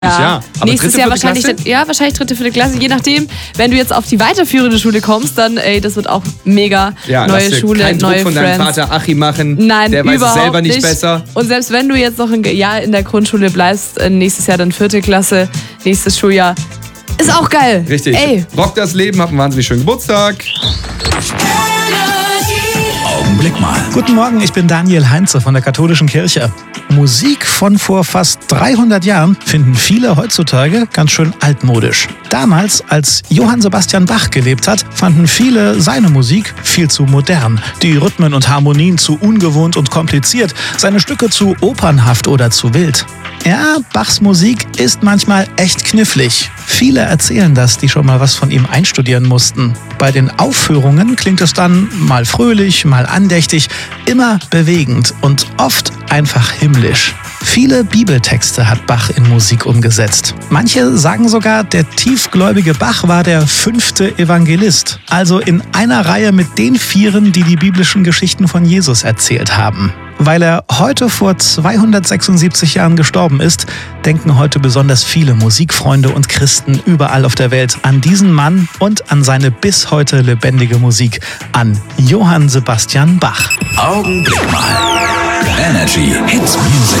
Ja, aber nächstes Jahr wahrscheinlich, wahrscheinlich 3., 4. Klasse, je nachdem. Wenn du jetzt auf die weiterführende Schule kommst, dann, das wird auch mega. Ja, neue lass dir Schule, keinen neue Druck von deinem Friends. Vater Achim machen. Nein, der weiß es überhaupt selber nicht besser. Und selbst wenn du jetzt noch ein Jahr in der Grundschule bleibst, nächstes Jahr dann 4. Klasse, nächstes Schuljahr, ist auch geil. Richtig. Ey. Rock das Leben, hab einen wahnsinnig schönen Geburtstag. Augenblick mal. Guten Morgen, ich bin Daniel Heinze von der Katholischen Kirche. Musik von vor fast 300 Jahren finden viele heutzutage ganz schön altmodisch. Damals, als Johann Sebastian Bach gelebt hat, fanden viele seine Musik viel zu modern. Die Rhythmen und Harmonien zu ungewohnt und kompliziert, seine Stücke zu opernhaft oder zu wild. Ja, Bachs Musik ist manchmal echt knifflig. Viele erzählen das, die schon mal was von ihm einstudieren mussten. Bei den Aufführungen klingt es dann mal fröhlich, mal andächtig, immer bewegend und oft einfach himmlisch. Viele Bibeltexte hat Bach in Musik umgesetzt. Manche sagen sogar, der tiefgläubige Bach war der 5. Evangelist. Also in einer Reihe mit den 4, die die biblischen Geschichten von Jesus erzählt haben. Weil er heute vor 276 Jahren gestorben ist, denken heute besonders viele Musikfreunde und Christen überall auf der Welt an diesen Mann und an seine bis heute lebendige Musik, an Johann Sebastian Bach. Augenblick mal. Energy Hits Music